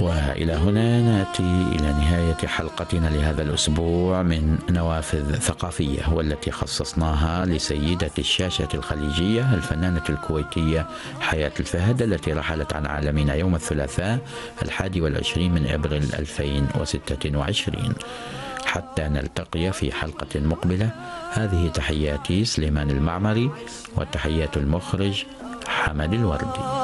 وإلى هنا نأتي إلى نهاية حلقتنا لهذا الأسبوع من نوافذ ثقافية، والتي خصصناها لسيدة الشاشة الخليجية الفنانة الكويتية حياة الفهد، التي رحلت عن عالمنا يوم الثلاثاء 21 من أبريل 2026. حتى نلتقي في حلقة مقبلة، هذه تحياتي سليمان المعمري، وتحيات المخرج حمد الوردي.